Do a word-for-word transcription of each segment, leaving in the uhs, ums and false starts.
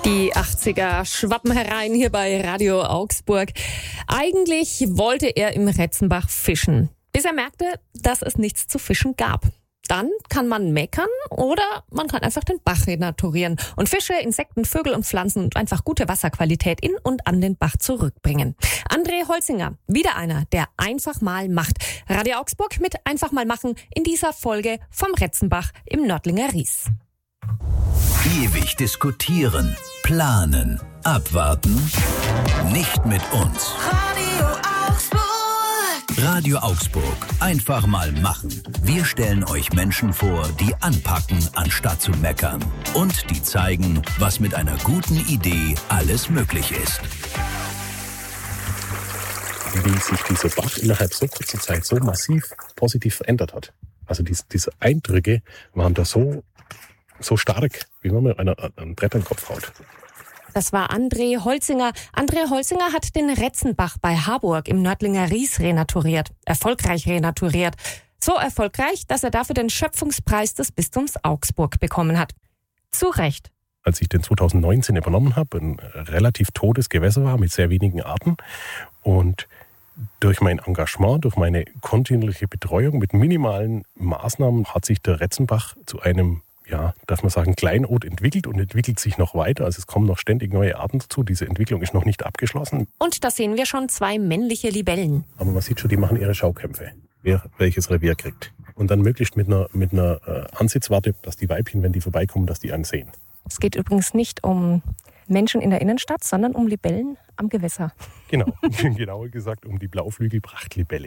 Die achtziger schwappen herein hier bei Radio Augsburg. Eigentlich wollte er im Retzenbach fischen, bis er merkte, dass es nichts zu fischen gab. Dann kann man meckern oder man kann einfach den Bach renaturieren und Fische, Insekten, Vögel und Pflanzen und einfach gute Wasserqualität in und an den Bach zurückbringen. André Holzinger, wieder einer, der einfach mal macht. Radio Augsburg mit Einfach mal machen in dieser Folge vom Retzenbach im Nördlinger Ries. Ewig diskutieren, planen, abwarten, nicht mit uns. Radio Augsburg. Radio Augsburg, einfach mal machen. Wir stellen euch Menschen vor, die anpacken, anstatt zu meckern. Und die zeigen, was mit einer guten Idee alles möglich ist. Wie sich dieser Bach innerhalb so kurzer Zeit so massiv positiv verändert hat. Also diese, diese Eindrücke waren da so, so stark, wie wenn man einer ein Brett an den Kopf haut. Das war André Holzinger. André Holzinger hat den Retzenbach bei Harburg im Nördlinger Ries renaturiert. Erfolgreich renaturiert. So erfolgreich, dass er dafür den Schöpfungspreis des Bistums Augsburg bekommen hat. Zu Recht. Als ich den zwanzig neunzehn übernommen habe, ein relativ totes Gewässer war mit sehr wenigen Arten. Und durch mein Engagement, durch meine kontinuierliche Betreuung mit minimalen Maßnahmen hat sich der Retzenbach zu einem, ja, darf man sagen, Kleinod entwickelt und entwickelt sich noch weiter. Also es kommen noch ständig neue Arten dazu. Diese Entwicklung ist noch nicht abgeschlossen. Und da sehen wir schon zwei männliche Libellen. Aber man sieht schon, die machen ihre Schaukämpfe, wer welches Revier kriegt. Und dann möglichst mit einer, mit einer äh, Ansitzwarte, dass die Weibchen, wenn die vorbeikommen, dass die einen sehen. Es geht übrigens nicht um Menschen in der Innenstadt, sondern um Libellen am Gewässer. Genau, genauer gesagt um die Blauflügelprachtlibelle.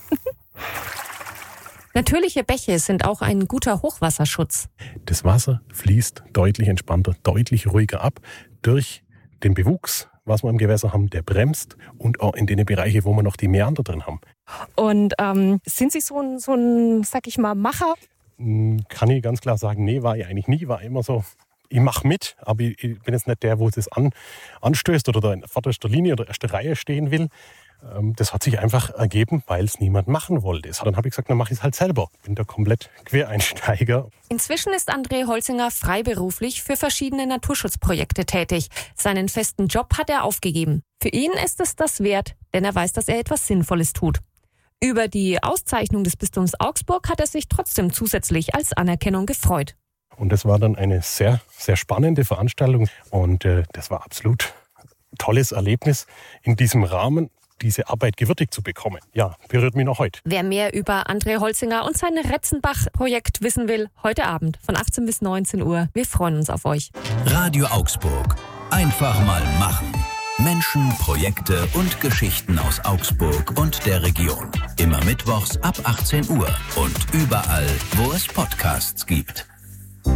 Natürliche Bäche sind auch ein guter Hochwasserschutz. Das Wasser fließt deutlich entspannter, deutlich ruhiger ab durch den Bewuchs, was wir im Gewässer haben, der bremst und auch in den Bereichen, wo wir noch die Meander drin haben. Und ähm, sind Sie so ein, so ein, sag ich mal, Macher? Kann ich ganz klar sagen, nee, war ich eigentlich nie, war immer so, ich mache mit, aber ich bin jetzt nicht der, wo es an, anstößt oder da in vorderster Linie oder erster Reihe stehen will. Das hat sich einfach ergeben, weil es niemand machen wollte. Dann habe ich gesagt, dann mache ich es halt selber. Bin da komplett Quereinsteiger. Inzwischen ist André Holzinger freiberuflich für verschiedene Naturschutzprojekte tätig. Seinen festen Job hat er aufgegeben. Für ihn ist es das wert, denn er weiß, dass er etwas Sinnvolles tut. Über die Auszeichnung des Bistums Augsburg hat er sich trotzdem zusätzlich als Anerkennung gefreut. Und das war dann eine sehr, sehr spannende Veranstaltung. Und äh, das war absolut ein tolles Erlebnis in diesem Rahmen, diese Arbeit gewürdigt zu bekommen. Ja, berührt mich noch heute. Wer mehr über André Holzinger und sein Retzenbach-Projekt wissen will, heute Abend von achtzehn bis neunzehn Uhr. Wir freuen uns auf euch. Radio Augsburg. Einfach mal machen. Menschen, Projekte und Geschichten aus Augsburg und der Region. Immer mittwochs ab achtzehn Uhr und überall, wo es Podcasts gibt.